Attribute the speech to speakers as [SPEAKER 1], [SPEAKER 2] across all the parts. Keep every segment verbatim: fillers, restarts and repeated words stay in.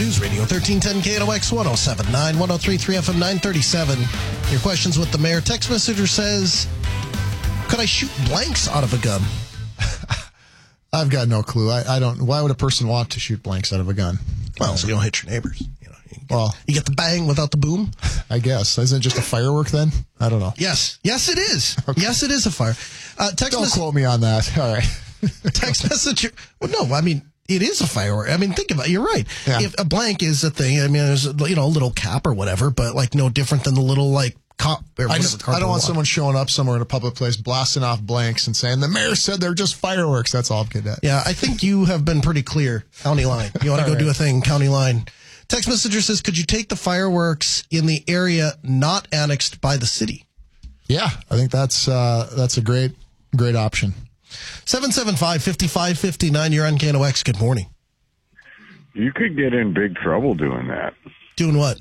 [SPEAKER 1] News Radio thirteen ten K N O X one oh seven point nine, one oh three point three F M nine thirty-seven. Your questions with the mayor. Text messenger says, could I shoot blanks out of a gun?
[SPEAKER 2] I've got no clue. I, I don't. Why would a person want to shoot blanks out of a gun?
[SPEAKER 1] Well, so you don't hit your neighbors. You know, you get,
[SPEAKER 2] well,
[SPEAKER 1] you get the bang without the boom.
[SPEAKER 2] I guess. Isn't it just a firework then? I don't know.
[SPEAKER 1] Yes. Yes, it is.
[SPEAKER 2] Okay.
[SPEAKER 1] Yes, it is a fire. Uh, text
[SPEAKER 2] don't
[SPEAKER 1] mes-
[SPEAKER 2] quote me on that. All right.
[SPEAKER 1] Text messenger. Well, no, I mean, it is a firework. I mean, think about it. You're right.
[SPEAKER 2] Yeah.
[SPEAKER 1] If a blank is a thing, I mean, there's, you know, a little cap or whatever, but like no different than the little like cop. Or
[SPEAKER 2] I just, I don't want someone showing up somewhere in a public place, blasting off blanks and saying, the mayor said they're just fireworks. That's all I'm getting at.
[SPEAKER 1] Yeah, I think you have been pretty clear. County line. You want to go
[SPEAKER 2] right.
[SPEAKER 1] do a thing, county line. Text messenger says, could you take the fireworks in the area not annexed by the city?
[SPEAKER 2] Yeah, I think that's uh, that's a great, great option.
[SPEAKER 1] seven seven five, five five five nine, you're on K N O X. Good morning.
[SPEAKER 3] You could get in big trouble doing that.
[SPEAKER 1] Doing what?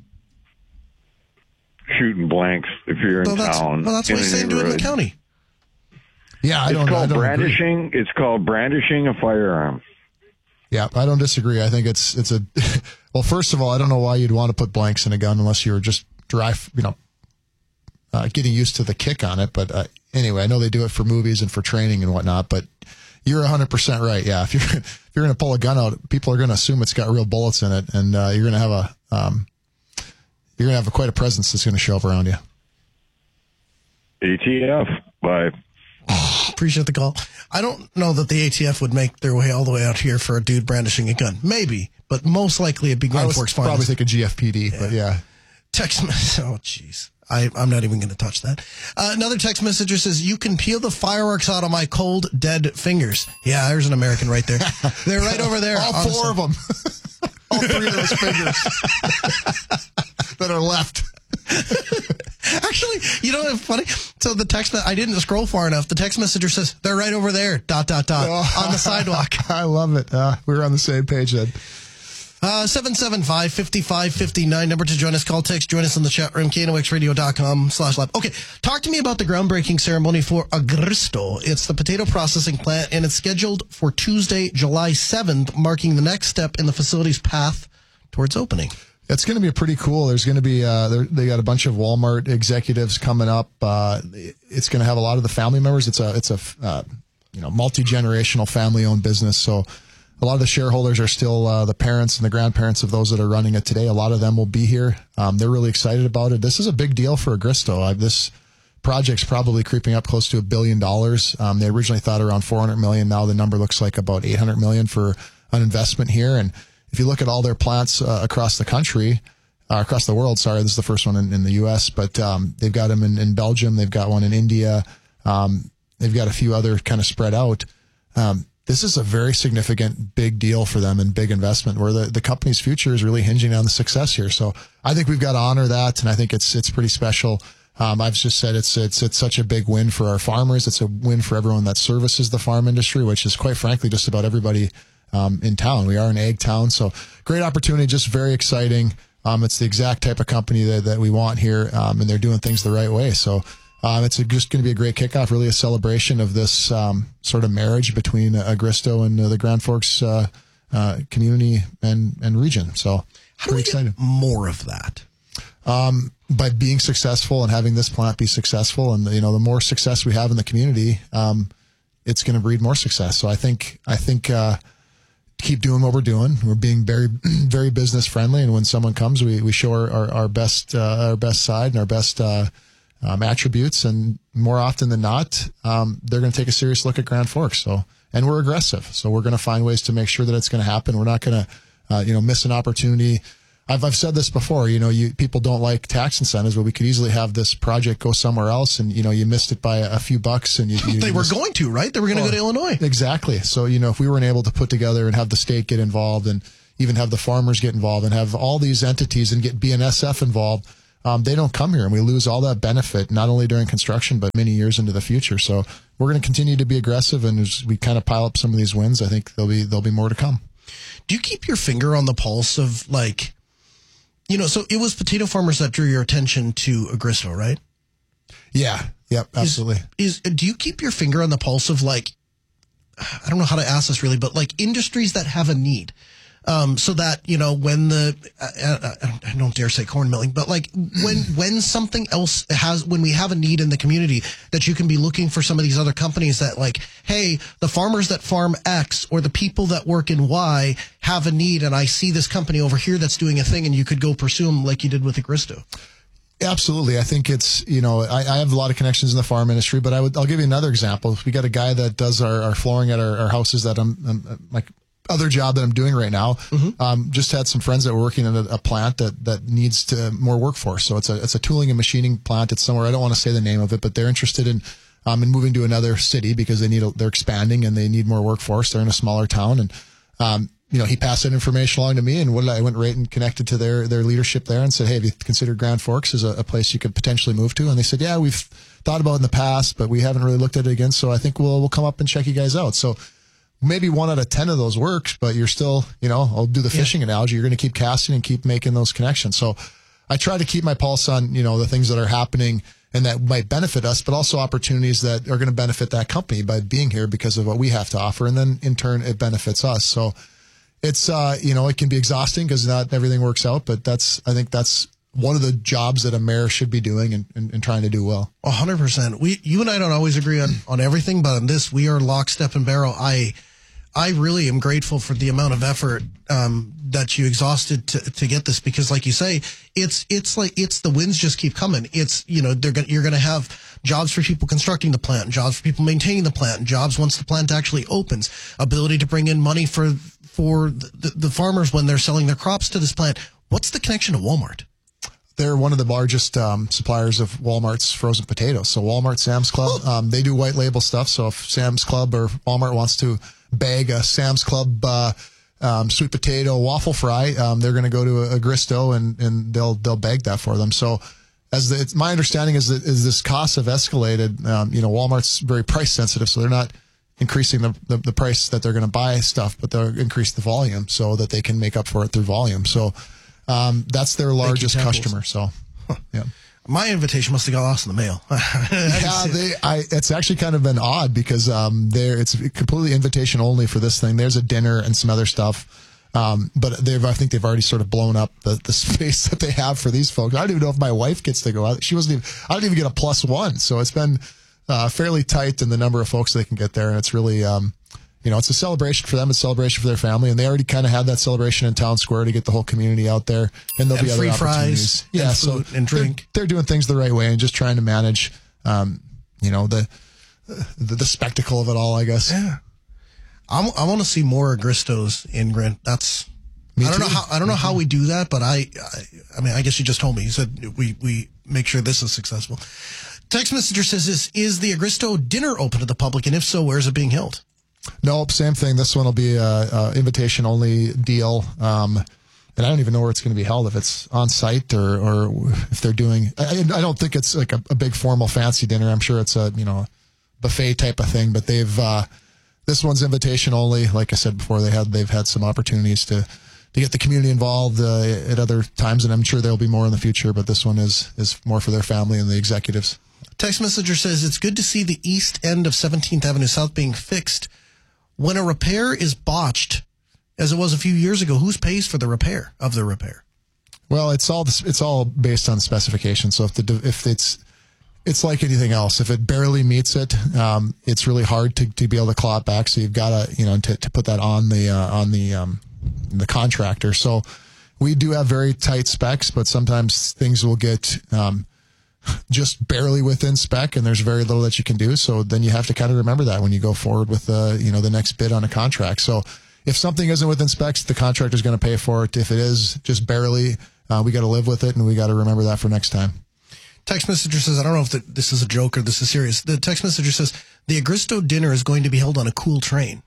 [SPEAKER 3] Shooting blanks if you're in
[SPEAKER 1] Well, that's,
[SPEAKER 3] town.
[SPEAKER 1] well, that's what
[SPEAKER 3] in
[SPEAKER 1] he's
[SPEAKER 3] a
[SPEAKER 1] saying, do it in the
[SPEAKER 3] neighborhood.
[SPEAKER 1] county.
[SPEAKER 2] Yeah, I
[SPEAKER 3] It's
[SPEAKER 2] don't, I
[SPEAKER 3] called
[SPEAKER 2] don't
[SPEAKER 3] brandishing.
[SPEAKER 2] agree.
[SPEAKER 3] It's called brandishing a firearm.
[SPEAKER 2] Yeah, I don't disagree. I think it's it's a well. First of all, I don't know why you'd want to put blanks in a gun unless you were just dry, you know, uh, getting used to the kick on it. But uh, anyway, I know they do it for movies and for training and whatnot. But you're one hundred percent right. Yeah, if you're if you're going to pull a gun out, people are going to assume it's got real bullets in it, and uh, you're going to have a um, you're going to have a, quite a presence that's going to show up around you.
[SPEAKER 3] A T F by.
[SPEAKER 1] Appreciate the call. I don't know that the A T F would make their way all the way out here for a dude brandishing a gun. Maybe, but most likely it'd be
[SPEAKER 2] I
[SPEAKER 1] Grand
[SPEAKER 2] was
[SPEAKER 1] Forks
[SPEAKER 2] probably
[SPEAKER 1] Farms.
[SPEAKER 2] thinking G F P D, yeah. But yeah.
[SPEAKER 1] Text message. Oh, jeez. I, I'm not even going to touch that. Uh, another text messenger says, you can peel the fireworks out of my cold, dead fingers. Yeah, there's an American right there. They're right over there.
[SPEAKER 2] All
[SPEAKER 1] honestly.
[SPEAKER 2] four of them. All three of those fingers that are left.
[SPEAKER 1] Actually, you know what's funny? So the text, I didn't scroll far enough. The text messenger says, they're right over there, dot, dot, dot,
[SPEAKER 2] Oh.
[SPEAKER 1] on the sidewalk.
[SPEAKER 2] I love it. Uh, we were on the same page then.
[SPEAKER 1] Uh, seven seven five, five five five nine, number to join us. Call, text, join us in the chat room, K N O X radio dot com slash live. Okay, talk to me about the groundbreaking ceremony for Agristo. It's the potato processing plant, and it's scheduled for Tuesday, July seventh, marking the next step in the facility's path towards opening.
[SPEAKER 2] It's going to be pretty cool. There's going to be, uh, they got a bunch of Walmart executives coming up. Uh, it's going to have a lot of the family members. It's a, it's a, uh, you know, multi-generational family owned business. So a lot of the shareholders are still, uh, the parents and the grandparents of those that are running it today. A lot of them will be here. Um, they're really excited about it. This is a big deal for Agristo. Uh, this project's probably creeping up close to a billion dollars. Um, they originally thought around four hundred million. Now the number looks like about eight hundred million for an investment here. And if you look at all their plants uh, across the country, uh, across the world, sorry, this is the first one in, in the U S, but um, they've got them in, in Belgium. They've got one in India. Um, they've got a few other kind of spread out. Um, this is a very significant, big deal for them and big investment where the, the company's future is really hinging on the success here. So I think we've got to honor that, and I think it's it's pretty special. Um, I've just said it's it's it's such a big win for our farmers. It's a win for everyone that services the farm industry, which is quite frankly just about everybody Um, in town. We are an ag town, so great opportunity, just very exciting. Um, it's the exact type of company that, that we want here, um, and they're doing things the right way. So um, it's a, just going to be a great kickoff, really a celebration of this um, sort of marriage between uh, Agristo and uh, the Grand Forks uh, uh, community and, and region. So
[SPEAKER 1] How do we get more of that?
[SPEAKER 2] Um, by being successful and having this plant be successful, and you know, the more success we have in the community, um, it's going to breed more success. So I think I think. Uh, keep doing what we're doing. We're being very, very business friendly. And when someone comes, we, we show our, our, our best, uh, our best side and our best, uh, um, attributes. And more often than not, um, they're going to take a serious look at Grand Forks. So, and we're aggressive. So we're going to find ways to make sure that it's going to happen. We're not going to, uh, you know, miss an opportunity. I've, I've said this before, you know, you, people don't like tax incentives, but we could easily have this project go somewhere else. And, you know, you missed it by a, a few bucks and you, you
[SPEAKER 1] They were
[SPEAKER 2] missed,
[SPEAKER 1] going to, right? They were going to
[SPEAKER 2] well,
[SPEAKER 1] go to Illinois.
[SPEAKER 2] Exactly. So, you know, if we weren't able to put together and have the state get involved and even have the farmers get involved and have all these entities and get B N S F involved, um, they don't come here and we lose all that benefit, not only during construction, but many years into the future. So we're going to continue to be aggressive. And as we kind of pile up some of these wins, I think there'll be, there'll be more to come.
[SPEAKER 1] Do you keep your finger on the pulse of like, you know, so it was potato farmers that drew your attention to Agristo, right?
[SPEAKER 2] Yeah. Yep. Absolutely.
[SPEAKER 1] Is, is do you keep your finger on the pulse of like, I don't know how to ask this really, but like industries that have a need? Um, so that, you know, when the, uh, uh, I don't dare say corn milling, but like when, when something else has, when we have a need in the community, that you can be looking for some of these other companies that like, hey, the farmers that farm X or the people that work in Y have a need, and I see this company over here that's doing a thing, and you could go pursue them like you did with Agristo.
[SPEAKER 2] Absolutely. I think it's, you know, I, I have a lot of connections in the farm industry, but I would, I'll give you another example. We got a guy that does our, our flooring at our, our houses that I'm, I'm like, other job that I'm doing right now. Mm-hmm. Um, just had some friends that were working in a, a plant that, that needs to more workforce. So it's a, it's a tooling and machining plant. It's somewhere, I don't want to say the name of it, but they're interested in, um, in moving to another city because they need, a, they're expanding and they need more workforce. They're in a smaller town. And, um, you know, he passed that information along to me, and what I went right and connected to their, their leadership there and said, hey, have you considered Grand Forks as a, a place you could potentially move to? And they said, yeah, we've thought about it in the past, but we haven't really looked at it again. So I think we'll, we'll come up and check you guys out. So maybe one out of ten of those works, but you're still, you know, I'll do the fishing yeah. analogy. You're going to keep casting and keep making those connections. So I try to keep my pulse on, you know, the things that are happening and that might benefit us, but also opportunities that are going to benefit that company by being here because of what we have to offer. And then in turn, it benefits us. So it's, uh, you know, it can be exhausting because not everything works out, but that's, I think that's one of the jobs that a mayor should be doing and, and, and trying to do well.
[SPEAKER 1] A hundred percent. We, you and I don't always agree on, on everything, but on this, we are lockstep and barrel. I, I really am grateful for the amount of effort, um, that you exhausted to, to get this, because like you say, it's, it's like, it's the wins just keep coming. It's, you know, they're going you're going to have jobs for people constructing the plant, jobs for people maintaining the plant, jobs once the plant actually opens, ability to bring in money for, for the, the farmers when they're selling their crops to this plant. What's the connection to Walmart?
[SPEAKER 2] They're one of the largest um, suppliers of Walmart's frozen potatoes. So Walmart, Sam's Club, um, they do white label stuff. So if Sam's Club or Walmart wants to bag a Sam's Club uh, um, sweet potato waffle fry, um, they're going to go to a, a Gristo and, and they'll they'll bag that for them. So as the, it's, my understanding is that is this costs have escalated. Um, you know, Walmart's very price sensitive, so they're not increasing the, the, the price that they're going to buy stuff, but they'll increase the volume so that they can make up for it through volume. So um, that's their largest customer. So, huh. yeah.
[SPEAKER 1] My invitation must have got lost in the mail.
[SPEAKER 2] yeah, they, I, it's actually kind of been odd because um, there it's completely invitation only for this thing. There's a dinner and some other stuff, um, but they've I think they've already sort of blown up the, the space that they have for these folks. I don't even know if my wife gets to go out. She wasn't even. I don't even get a plus one, so it's been uh, fairly tight in the number of folks they can get there, and it's really. Um, You know, it's a celebration for them, it's a celebration for their family, and they already kind of had that celebration in Town Square to get the whole community out there, and there'll
[SPEAKER 1] and
[SPEAKER 2] be
[SPEAKER 1] free
[SPEAKER 2] other opportunities.
[SPEAKER 1] Fries,
[SPEAKER 2] yeah,
[SPEAKER 1] and
[SPEAKER 2] so
[SPEAKER 1] food and drink.
[SPEAKER 2] They're, they're doing things the right way and just trying to manage, um, you know, the, the the spectacle of it all, I guess.
[SPEAKER 1] Yeah, I'm, I want to see more Agristos in Grant. That's
[SPEAKER 2] Me
[SPEAKER 1] I don't
[SPEAKER 2] too.
[SPEAKER 1] know how I don't know
[SPEAKER 2] Me
[SPEAKER 1] how
[SPEAKER 2] too.
[SPEAKER 1] we do that, but I, I I mean I guess you just told me. You said we we make sure this is successful. Text messenger says, "Is is the Agristo dinner open to the public, and if so, where is it being held?"
[SPEAKER 2] Nope, same thing. This one will be a, a invitation only deal. Um, and I don't even know where it's going to be held, if it's on site or, or if they're doing, I, I don't think it's like a, a big formal fancy dinner. I'm sure it's a, you know, buffet type of thing, but they've, uh, this one's invitation only. Like I said before, they had, they've had some opportunities to, to get the community involved, uh, at other times. And I'm sure there'll be more in the future, but this one is, is more for their family and the executives.
[SPEAKER 1] Text messenger says, "It's good to see the east end of seventeenth Avenue South being fixed. When a repair is botched, as it was a few years ago, who pays for the repair of the repair?"
[SPEAKER 2] Well, it's all it's all based on specifications. So if the if it's it's like anything else, if it barely meets it, um, it's really hard to, to be able to claw it back. So you've got to you know to, to put that on the uh, on the um, the contractor. So we do have very tight specs, but sometimes things will get um, just barely within spec, and there's very little that you can do. So then you have to kind of remember that when you go forward with the, you know, the next bid on a contract. So if something isn't within specs, the contractor is going to pay for it. If it is just barely, uh, we got to live with it, and we got to remember that for next time.
[SPEAKER 1] Text messenger says, I don't know if the, this is a joke or this is serious. The text messenger says, the Agristo dinner is going to be held on a cool train.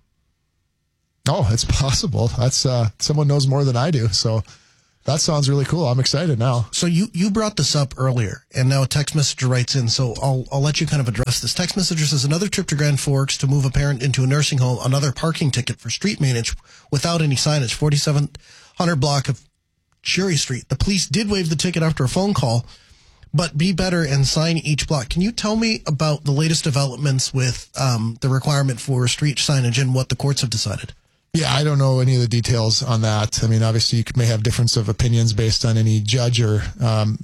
[SPEAKER 2] Oh, it's possible. That's, uh, someone knows more than I do. So that sounds really cool. I'm excited now.
[SPEAKER 1] So you, you brought this up earlier, and now a text messenger writes in, so I'll I'll let you kind of address this. Text messenger says, another trip to Grand Forks to move a parent into a nursing home, another parking ticket for street maintenance without any signage, forty-seven hundred block of Cherry Street. The police did waive the ticket after a phone call, but be better and sign each block. Can you tell me about the latest developments with um, the requirement for street signage and what the courts have decided?
[SPEAKER 2] Yeah, I don't know any of the details on that. I mean, obviously, you may have difference of opinions based on any judge or, um,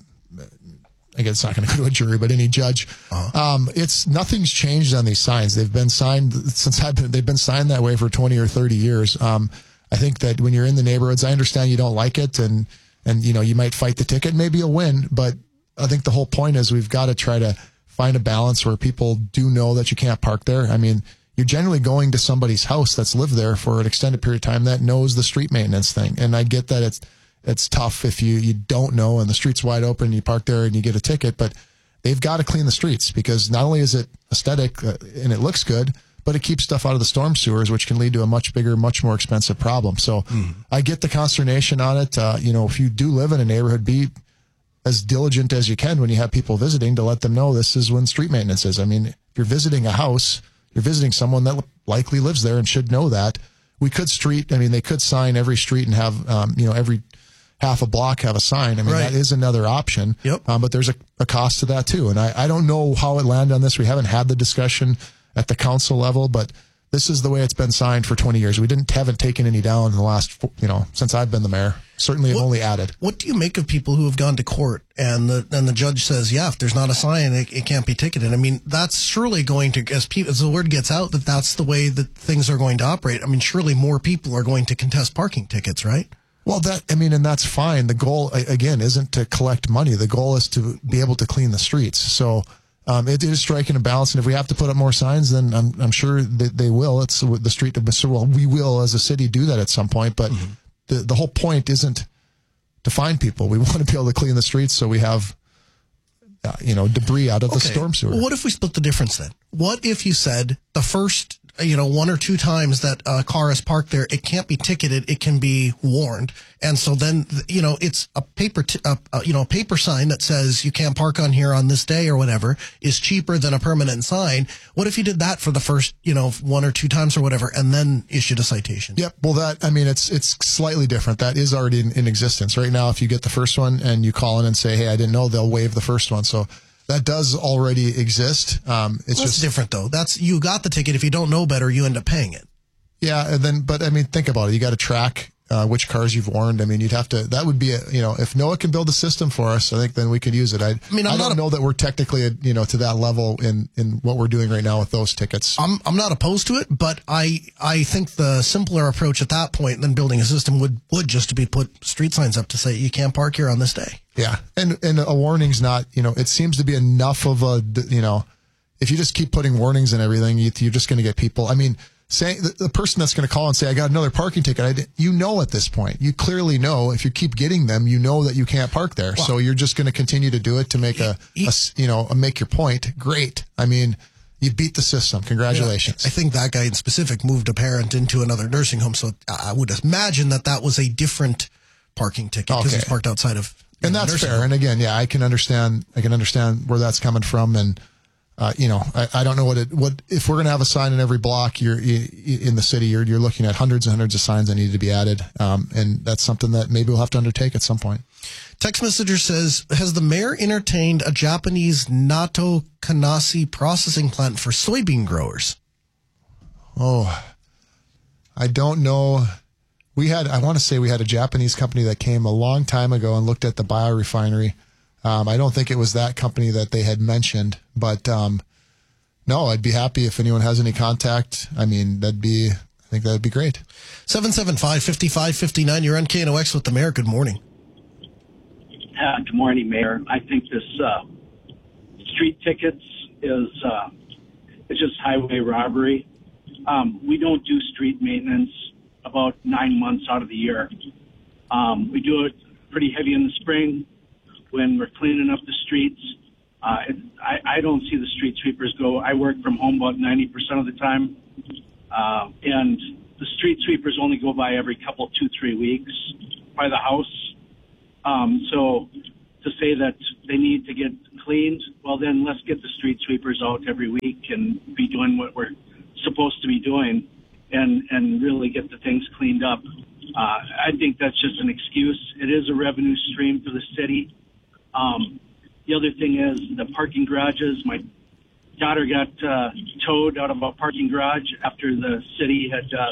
[SPEAKER 2] I guess it's not going to go to a jury, but any judge. Uh-huh. Um, it's nothing's changed on these signs. They've been signed since I've been. They've been signed that way for twenty or thirty years. Um, I think that when you're in the neighborhoods, I understand you don't like it, and and you know you might fight the ticket. Maybe you'll win, but I think the whole point is we've got to try to find a balance where people do know that you can't park there. I mean, you're generally going to somebody's house that's lived there for an extended period of time that knows the street maintenance thing, and I get that it's. It's tough if you, you don't know and the street's wide open, you park there and you get a ticket, but they've got to clean the streets because not only is it aesthetic uh, and it looks good, but it keeps stuff out of the storm sewers, which can lead to a much bigger, much more expensive problem. So mm. I get the consternation on it. Uh, you know, if you do live in a neighborhood, be as diligent as you can when you have people visiting to let them know this is when street maintenance is. I mean, if you're visiting a house, you're visiting someone that likely lives there and should know that. We could street, I mean, they could sign every street and have, um, you know, every half a block have a sign. I mean, right. That is another option.
[SPEAKER 1] Yep.
[SPEAKER 2] Um, but there's a, a cost to that too. And I, I don't know how it landed on this. We haven't had the discussion at the council level, but this is the way it's been signed for twenty years. We didn't haven't taken any down in the last, you know, since I've been the mayor. Certainly, have only added.
[SPEAKER 1] What do you make of people who have gone to court and the and the judge says, yeah, if there's not a sign, it, it can't be ticketed? I mean, that's surely going to, as, people, as the word gets out that that's the way that things are going to operate. I mean, surely more people are going to contest parking tickets, right?
[SPEAKER 2] Well, that, I mean, and that's fine. The goal, again, isn't to collect money. The goal is to be able to clean the streets. So um, it is striking a balance. And if we have to put up more signs, then I'm, I'm sure that they will. It's the street of Mister Well, we will as a city do that at some point. But mm-hmm. the, the whole point isn't to find people. We want to be able to clean the streets so we have, uh, you know, debris out of
[SPEAKER 1] okay.
[SPEAKER 2] the storm sewer.
[SPEAKER 1] Well, what if we split the difference then? What if you said the first, you know, one or two times that a car is parked there, it can't be ticketed, it can be warned. And so then, you know, it's a paper, t- uh, uh, you know, a paper sign that says you can't park on here on this day or whatever is cheaper than a permanent sign. What if you did that for the first, you know, one or two times or whatever, and then issued a citation?
[SPEAKER 2] Yep. Well, that, I mean, it's, it's slightly different. That is already in, in existence right now. If you get the first one and you call in and say, hey, I didn't know, they'll waive the first one. So that does already exist. Um, it's
[SPEAKER 1] well,
[SPEAKER 2] just
[SPEAKER 1] that's different though. That's, you got the ticket. If you don't know better, you end up paying it.
[SPEAKER 2] Yeah. And then, but I mean, think about it. You got to track uh, which cars you've warned. I mean, you'd have to, that would be a, you know, if NOAA can build a system for us, I think then we could use it. I,
[SPEAKER 1] I mean, I'm
[SPEAKER 2] I don't
[SPEAKER 1] not a,
[SPEAKER 2] know that we're technically, you know, to that level in, in what we're doing right now with those tickets.
[SPEAKER 1] I'm, I'm not opposed to it, but I, I think the simpler approach at that point than building a system would, would just to be put street signs up to say you can't park here on this day.
[SPEAKER 2] Yeah. And, and a warning's not, you know, it seems to be enough of a, you know, if you just keep putting warnings and everything, you, you're just going to get people. I mean, saying the, the person that's going to call and say, I got another parking ticket. I didn't, you know, at this point, you clearly know if you keep getting them, you know that you can't park there. Wow. So you're just going to continue to do it to make a, a, you know, a make your point. Great. I mean, you beat the system. Congratulations.
[SPEAKER 1] Yeah, I think that guy in specific moved a parent into another nursing home. So I would imagine that that was a different parking ticket because
[SPEAKER 2] okay.
[SPEAKER 1] it's parked outside of.
[SPEAKER 2] And that's fair. Home. And again, yeah, I can understand, I can understand where that's coming from. And, Uh, you know, I, I don't know what it, what, if we're going to have a sign in every block you're in the city, you're, you're looking at hundreds and hundreds of signs that need to be added. Um, and that's something that maybe we'll have to undertake at some point.
[SPEAKER 1] Text messenger says, has the mayor entertained a Japanese Nato Kanase processing plant for soybean growers?
[SPEAKER 2] Oh, I don't know. We had, I want to say we had a Japanese company that came a long time ago and looked at the biorefinery. Um, I don't think it was that company that they had mentioned, but um, no, I'd be happy if anyone has any contact. I mean, that'd be, I think that'd be great.
[SPEAKER 1] seven seven five, five five five nine, you're on K N O X with the mayor. Good morning.
[SPEAKER 4] Uh, good morning, Mayor. I think this uh, street tickets is uh, it's just highway robbery. Um, we don't do street maintenance about nine months out of the year. Um, we do it pretty heavy in the spring when we're cleaning up the streets. Uh, it, I, I don't see the street sweepers go. I work from home about ninety percent of the time, uh, and the street sweepers only go by every couple, two, three weeks by the house. Um, so to say that they need to get cleaned, well, then let's get the street sweepers out every week and be doing what we're supposed to be doing and, and really get the things cleaned up. Uh, I think that's just an excuse. It is a revenue stream for the city. Um, the other thing is the parking garages. My daughter got uh, towed out of a parking garage after the city had uh,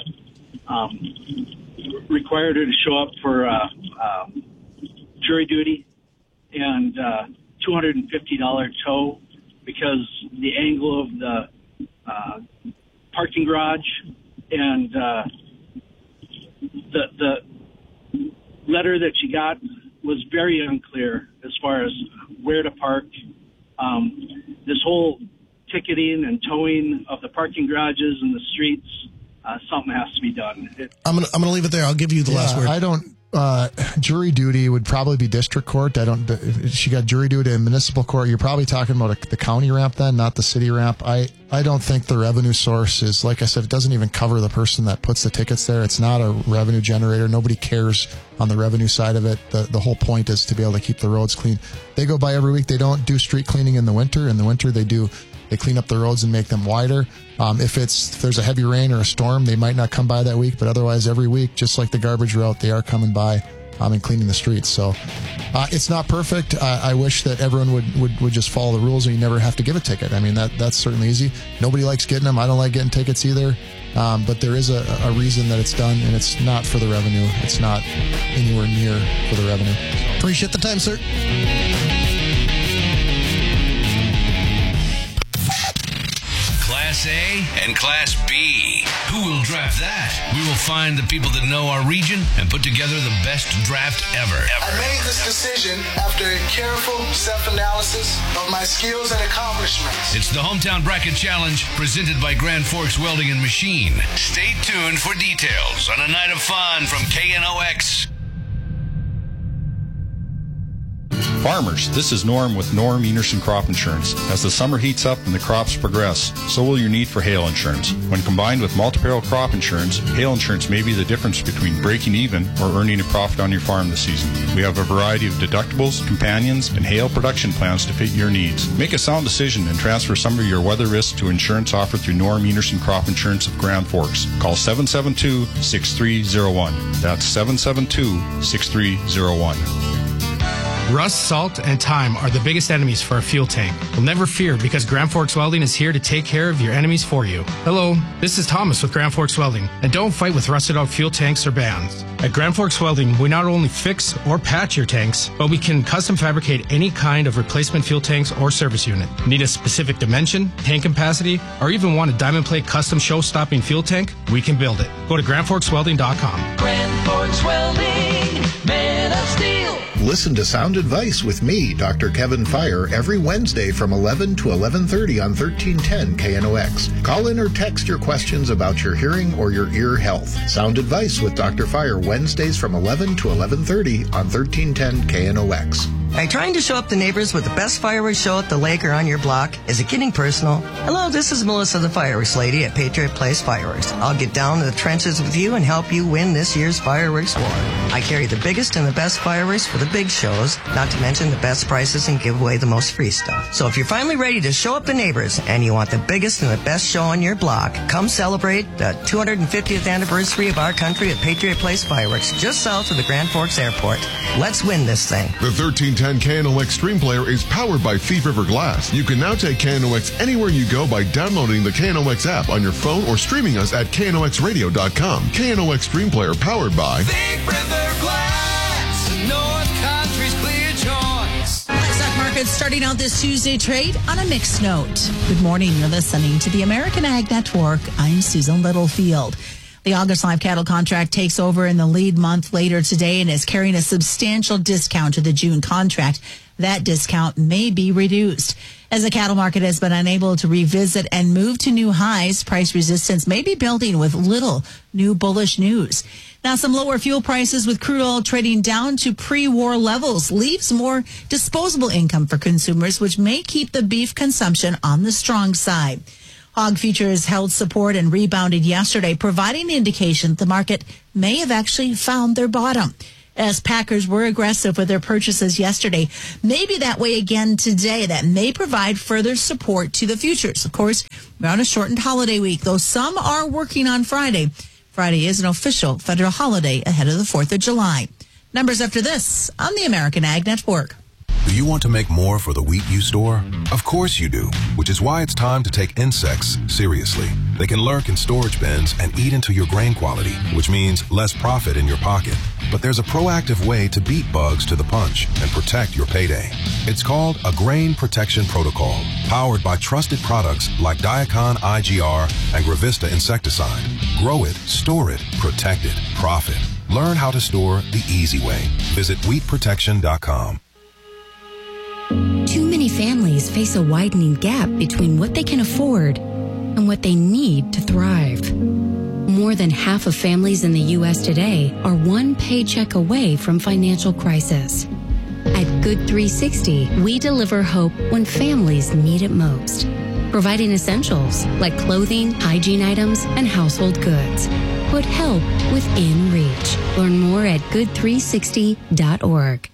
[SPEAKER 4] um, required her to show up for uh, um, jury duty and uh, two hundred fifty dollars tow because the angle of the uh, parking garage and uh, the the letter that she got was very unclear as far as where to park. Um, this whole ticketing and towing of the parking garages and the streets, uh, something has to be done. It,
[SPEAKER 1] I'm gonna I'm gonna leave it there. I'll give you the
[SPEAKER 2] Yeah,
[SPEAKER 1] last word.
[SPEAKER 2] I don't. Uh, jury duty would probably be district court. I don't. If she got jury duty in municipal court, you're probably talking about a, the county ramp then, not the city ramp. I I don't think the revenue source is, like I said, it doesn't even cover the person that puts the tickets there. It's not a revenue generator. Nobody cares on the revenue side of it. The the whole point is to be able to keep the roads clean. They go by every week. They don't do street cleaning in the winter. In the winter, they do. They clean up the roads and make them wider. Um, if it's if there's a heavy rain or a storm, they might not come by that week. But otherwise, every week, just like the garbage route, they are coming by um, and cleaning the streets. So uh, it's not perfect. Uh, I wish that everyone would, would, would just follow the rules and you never have to give a ticket. I mean, that that's certainly easy. Nobody likes getting them. I don't like getting tickets either. Um, but there is a, a reason that it's done, and it's not for the revenue. It's not anywhere near for the revenue.
[SPEAKER 1] Appreciate the time, sir.
[SPEAKER 5] Class A and Class B. Who will draft that? We will find the people that know our region and put together the best draft ever. ever.
[SPEAKER 6] I made this decision after a careful self-analysis of my skills and accomplishments.
[SPEAKER 5] It's the Hometown Bracket Challenge presented by Grand Forks Welding and Machine. Stay tuned for details on a night of fun from K N O X.
[SPEAKER 7] Farmers, this is Norm with Norm Enerson Crop Insurance. As the summer heats up and the crops progress, so will your need for hail insurance. When combined with multi-peril crop insurance, hail insurance may be the difference between breaking even or earning a profit on your farm this season. We have a variety of deductibles, companions, and hail production plans to fit your needs. Make a sound decision and transfer some of your weather risks to insurance offered through Norm Enerson Crop Insurance of Grand Forks. Call seven seven two, six three zero one. That's seven seven two, six three zero one.
[SPEAKER 8] Rust, salt, and time are the biggest enemies for a fuel tank. Well, never fear, because Grand Forks Welding is here to take care of your enemies for you. Hello, this is Thomas with Grand Forks Welding, and don't fight with rusted out fuel tanks or bands. At Grand Forks Welding, we not only fix or patch your tanks, but we can custom fabricate any kind of replacement fuel tanks or service unit. Need a specific dimension, tank capacity, or even want a diamond plate custom show-stopping fuel tank? We can build it. Go to grand forks welding dot com.
[SPEAKER 9] Grand Forks Welding, man of steel.
[SPEAKER 10] Listen to Sound Advice with me, Doctor Kevin Fire, every Wednesday from eleven to eleven thirty on thirteen ten K N O X. Call in or text your questions about your hearing or your ear health. Sound Advice with Doctor Fire, Wednesdays from eleven to eleven thirty on thirteen ten K N O X.
[SPEAKER 11] Are you trying to show up the neighbors with the best fireworks show at the lake or on your block? Is it getting personal? Hello, this is Melissa, the fireworks lady at Patriot Place Fireworks. I'll get down to the trenches with you and help you win this year's fireworks war. I carry the biggest and the best fireworks for the big shows, not to mention the best prices and give away the most free stuff. So if you're finally ready to show up the neighbors and you want the biggest and the best show on your block, come celebrate the two hundred fiftieth anniversary of our country at Patriot Place Fireworks, just south of the Grand Forks Airport. Let's win this thing.
[SPEAKER 12] The thirteen ten K N O X Stream Player is powered by Thief River Glass. You can now take K N O X anywhere you go by downloading the K N O X app on your phone or streaming us at K N O X radio dot com. K N O X Stream Player powered by
[SPEAKER 9] Thief River Glass, North Country's clear choice.
[SPEAKER 13] Livestock markets starting out this Tuesday trade on a mixed note. Good morning. You're listening to the American Ag Network. I'm Susan Littlefield. The August live cattle contract takes over in the lead month later today and is carrying a substantial discount to the June contract. That discount may be reduced. As the cattle market has been unable to revisit and move to new highs, price resistance may be building with little new bullish news. Now, some lower fuel prices with crude oil trading down to pre-war levels leaves more disposable income for consumers, which may keep the beef consumption on the strong side. Hog futures held support and rebounded yesterday, providing indication the market may have actually found their bottom. As packers were aggressive with their purchases yesterday, maybe that way again today. That may provide further support to the futures. Of course, we're on a shortened holiday week, though some are working on Friday. Friday is an official federal holiday ahead of the fourth of July. Numbers after this on the American Ag Network.
[SPEAKER 14] Do you want to make more for the wheat you store? Of course you do, which is why it's time to take insects seriously. They can lurk in storage bins and eat into your grain quality, which means less profit in your pocket. But there's a proactive way to beat bugs to the punch and protect your payday. It's called a Grain Protection Protocol, powered by trusted products like Diacon I G R and Gravista insecticide. Grow it, store it, protect it, profit. Learn how to store the easy way. Visit wheat protection dot com.
[SPEAKER 15] Too many families face a widening gap between what they can afford and what they need to thrive. More than half of families in the U S today are one paycheck away from financial crisis. At Good three sixty, we deliver hope when families need it most, providing essentials like clothing, hygiene items, and household goods. Put help within reach. Learn more at good three sixty dot org.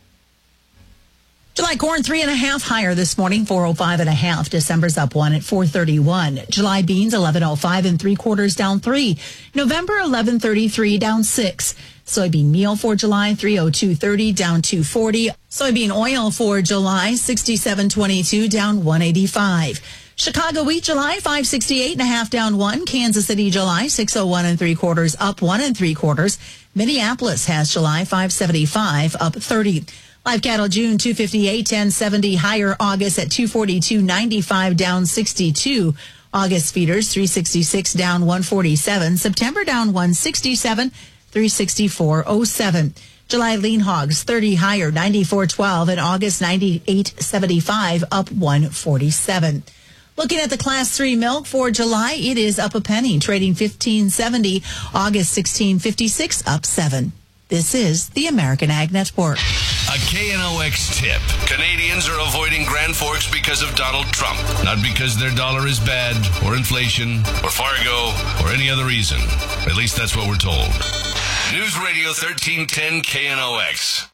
[SPEAKER 13] July corn, three and a half higher this morning, four oh five and a half. December's up one at four thirty-one. July beans, eleven oh five and three quarters, down three. November, eleven thirty-three, down six. Soybean meal for July, three oh two thirty, down two forty. Soybean oil for July, sixty-seven twenty-two, down one eighty-five. Chicago wheat July, five sixty-eight and a half, down one. Kansas City July, six oh one and three quarters, up one and three quarters. Minneapolis has July, five seventy-five, up thirty. Live cattle June, two fifty-eight, ten seventy, higher August at two forty-two ninety-five, down sixty-two. August feeders, three sixty-six, down one forty-seven. September down one sixty-seven, three sixty-four oh seven. July lean hogs, thirty higher, ninety-four twelve, and August ninety-eight seventy-five, up one forty-seven. Looking at the class three milk for July, it is up a penny, trading fifteen seventy. August sixteen fifty-six, up seven. This is the American Ag Network.
[SPEAKER 5] A K N O X tip. Canadians are avoiding Grand Forks because of Donald Trump, not because their dollar is bad, or inflation, or Fargo, or any other reason. At least that's what we're told. News Radio thirteen ten K N O X.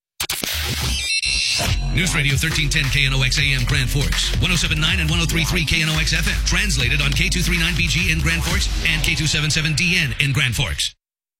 [SPEAKER 16] News Radio thirteen ten K N O X A M Grand Forks, one oh seven point nine and one oh three point three K N O X F M. Translated on K two thirty-nine B G in Grand Forks and K two seventy-seven D N in Grand Forks.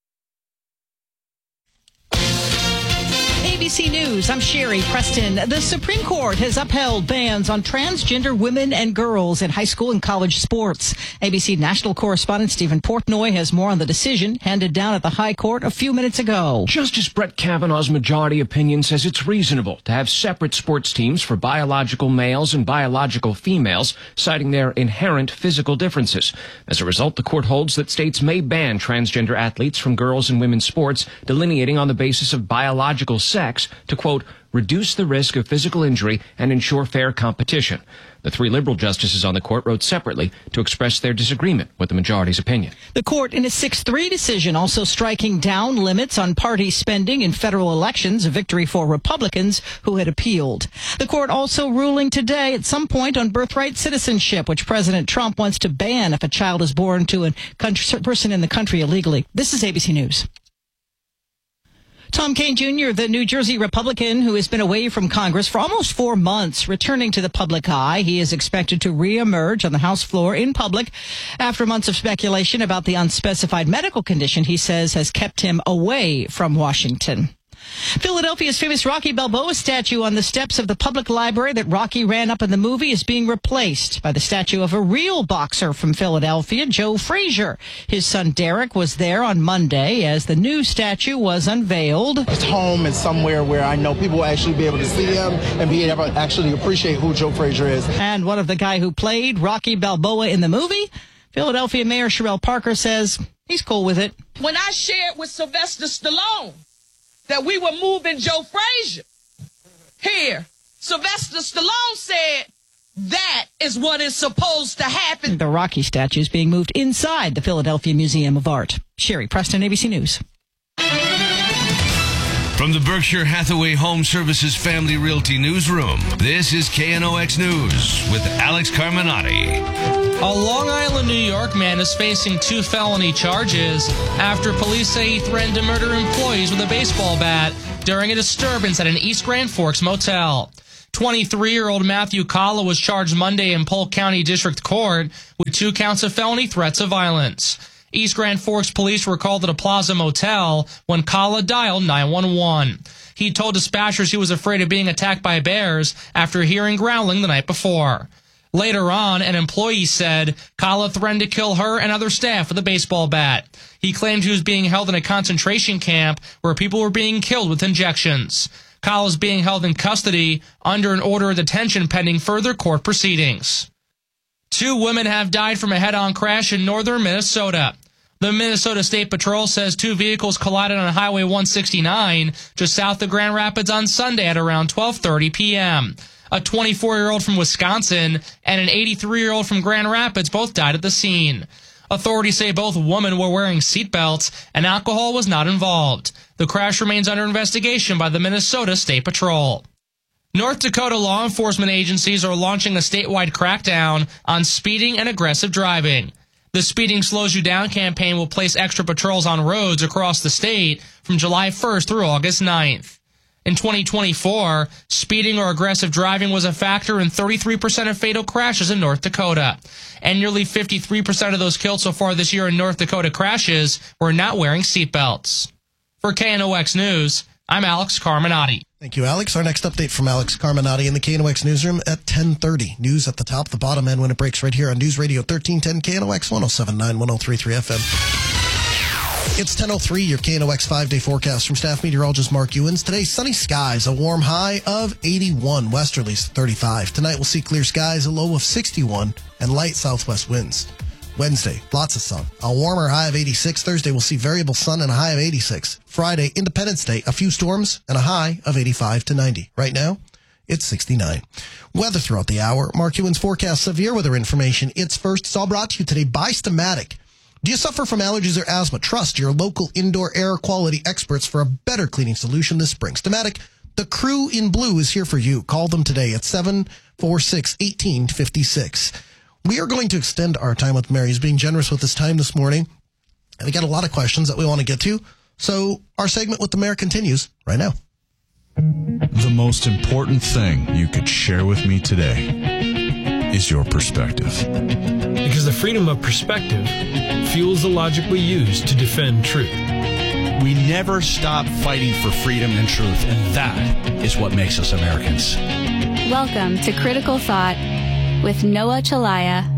[SPEAKER 17] A B C News, I'm Sherry Preston. The Supreme Court has upheld bans on transgender women and girls in high school and college sports. A B C national correspondent Stephen Portnoy has more on the decision handed down at the High Court a few minutes ago.
[SPEAKER 18] Justice Brett Kavanaugh's majority opinion says it's reasonable to have separate sports teams for biological males and biological females, citing their inherent physical differences. As a result, the court holds that states may ban transgender athletes from girls' and women's sports, delineating on the basis of biological sex to, quote, reduce the risk of physical injury and ensure fair competition. The three liberal justices on the court wrote separately to express their disagreement with the majority's opinion.
[SPEAKER 17] The court, in a six three decision, also striking down limits on party spending in federal elections, a victory for Republicans who had appealed. The court also ruling today at some point on birthright citizenship, which President Trump wants to ban if a child is born to a country, person in the country illegally. This is A B C News. Tom Kean Junior, the New Jersey Republican who has been away from Congress for almost four months, returning to the public eye. He is expected to reemerge on the House floor in public after months of speculation about the unspecified medical condition he says has kept him away from Washington. Philadelphia's famous Rocky Balboa statue on the steps of the public library that Rocky ran up in the movie is being replaced by the statue of a real boxer from Philadelphia, Joe Frazier. His son Derek was there on Monday as the new statue was unveiled.
[SPEAKER 19] His home is somewhere where I know people will actually be able to see him and be able to actually appreciate who Joe Frazier is.
[SPEAKER 17] And one of the guy who played Rocky Balboa in the movie, Philadelphia Mayor Sherrell Parker, says he's cool with it.
[SPEAKER 20] When I shared with Sylvester Stallone that we were moving Joe Frazier here, Sylvester Stallone said that is what is supposed to happen.
[SPEAKER 17] The Rocky statue is being moved inside the Philadelphia Museum of Art. Sherry Preston, A B C News.
[SPEAKER 5] From the Berkshire Hathaway Home Services Family Realty Newsroom, this is K N O X News with Alex Carminati.
[SPEAKER 21] A Long Island, New York man is facing two felony charges after police say he threatened to murder employees with a baseball bat during a disturbance at an East Grand Forks motel. twenty-three-year-old Matthew Kalla was charged Monday in Polk County District Court with two counts of felony threats of violence. East Grand Forks police were called at a Plaza Motel when Kalla dialed nine one one. he told dispatchers he was afraid of being attacked by bears after hearing growling the night before. Later on, an employee said Kala threatened to kill her and other staff with a baseball bat. He claimed he was being held in a concentration camp where people were being killed with injections. Kala is being held in custody under an order of detention pending further court proceedings. Two women have died from a head-on crash in northern Minnesota. The Minnesota State Patrol says two vehicles collided on Highway one sixty-nine just south of Grand Rapids on Sunday at around twelve thirty p.m. A twenty-four-year-old from Wisconsin and an eighty-three-year-old from Grand Rapids both died at the scene. Authorities say both women were wearing seatbelts and alcohol was not involved. The crash remains under investigation by the Minnesota State Patrol. North Dakota law enforcement agencies are launching a statewide crackdown on speeding and aggressive driving. The Speeding Slows You Down campaign will place extra patrols on roads across the state from July first through August ninth. In twenty twenty-four, speeding or aggressive driving was a factor in thirty-three percent of fatal crashes in North Dakota. And nearly fifty-three percent of those killed so far this year in North Dakota crashes were not wearing seatbelts. For K N O X News, I'm Alex Carminati.
[SPEAKER 1] Thank you, Alex. Our next update from Alex Carminati in the K N O X newsroom at ten thirty. News at the top, the bottom, and when it breaks right here on News Radio thirteen ten K N O X one oh seven point nine, one oh three point three F M. It's ten oh three, your K N O X five-day forecast from staff meteorologist Mark Ewens. Today, sunny skies, a warm high of eighty-one, westerlies thirty-five. Tonight, we'll see clear skies, a low of sixty-one, and light southwest winds. Wednesday, lots of sun, a warmer high of eighty-six. Thursday, we'll see variable sun and a high of eighty-six. Friday, Independence Day, a few storms and a high of eighty-five to ninety. Right now, it's sixty-nine. Weather throughout the hour. Mark Ewens forecast severe weather information. It's first. It's all brought to you today by Stamatic. Do you suffer from allergies or asthma? Trust your local indoor air quality experts for a better cleaning solution this spring. Stamatic, the crew in blue is here for you. Call them today at seven four six, one eight five six. We are going to extend our time with Mary. He's being generous with his time this morning. And we got a lot of questions that we want to get to. So our segment with the mayor continues right now.
[SPEAKER 3] The most important thing you could share with me today is your perspective.
[SPEAKER 22] Because the freedom of perspective fuels the logic we use to defend truth.
[SPEAKER 23] We never stop fighting for freedom and truth, and that is what makes us Americans.
[SPEAKER 24] Welcome to Critical Thought with Noah Chalaya